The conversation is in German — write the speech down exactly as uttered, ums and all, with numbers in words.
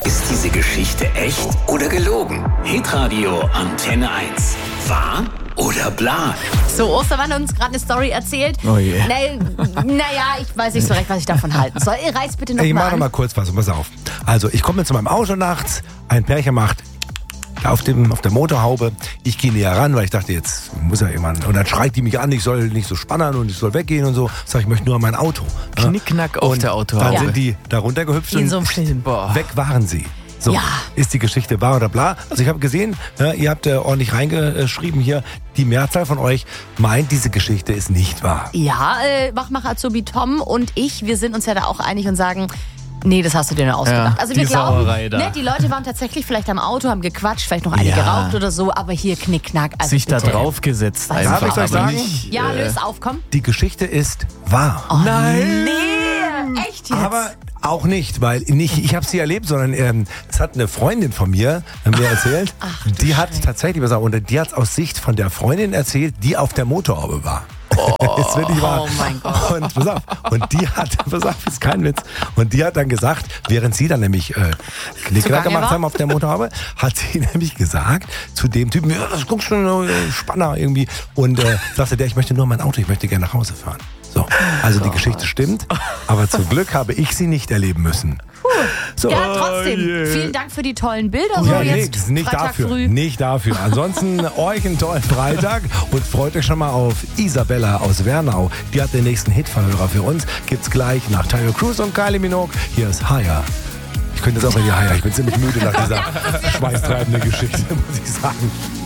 Ist diese Geschichte echt oder gelogen? Hitradio Antenne eins. Wahr oder bla? So, Ostermann hat uns gerade eine Story erzählt. Oh je. Na, naja, ich weiß nicht so recht, was ich davon halten soll. Reiß bitte noch Ich mal mache noch an. mal kurz was, pass auf. Also, ich komme zu meinem Auto nachts, ein Pärchen macht auf, dem, auf der Motorhaube. Ich gehe näher ran, weil ich dachte, jetzt muss ja jemand. Und dann schreit die mich an, ich soll nicht so spannern und ich soll weggehen und so. Sag ich, möchte nur an mein Auto. Knickknack auf und der Autohaube. Dann sind die da runtergehüpft Wie in und so einem Film. Boah. weg waren sie. So, Ja. ist die Geschichte wahr oder bla? Also ich habe gesehen, ja, ihr habt äh, ordentlich reingeschrieben hier, die Mehrzahl von euch meint, diese Geschichte ist nicht wahr. Ja, äh, Wachmacher Azubi Tom und ich, wir sind uns ja da auch einig und sagen, nee, das hast du dir nur ausgedacht. Ja, also wir die glauben, Sauerei da. ne, die Leute waren tatsächlich vielleicht am Auto, haben gequatscht, vielleicht noch eine Ja. geraucht oder so, aber hier Knickknack. Also Sich da bitte. draufgesetzt Darf einfach. ich euch aber sagen? Nicht, Ja, äh, löse auf, komm. Die Geschichte ist wahr. Oh, Nein. Nee, echt jetzt? Aber auch nicht, weil nicht ich habe sie erlebt, sondern ähm, es hat eine Freundin von mir äh, mir erzählt. Ach, du die hat Scheiße. tatsächlich was, und die hat aus Sicht von der Freundin erzählt, die auf der Motorhaube war. ist wirklich wahr. oh mein Gott. Und pass auf, und die hat, pass auf, ist kein Witz. Und die hat dann gesagt, während sie dann nämlich äh, Knickknack Zugange gemacht war? haben auf der Motorhaube, hat sie nämlich gesagt zu dem Typen, ja, das guckst schon äh, Spanner irgendwie. Und äh, sagte der, ich möchte nur mein Auto, ich möchte gerne nach Hause fahren. So, also die Geschichte stimmt, aber zum Glück habe ich sie nicht erleben müssen. So. Ja, trotzdem. Vielen Dank für die tollen Bilder. So Ja, nee, jetzt nicht Freitag dafür. früh. Nicht dafür. Ansonsten euch einen tollen Freitag und freut euch schon mal auf Isabella aus Wernau. Die hat den nächsten Hitverhörer für uns. Gibt's gleich nach Tyler Cruz und Kylie Minogue. Hier ist Higher. Ich könnte jetzt auch bei dir Higher. Ich bin ziemlich müde nach dieser schweißtreibenden Geschichte, muss ich sagen.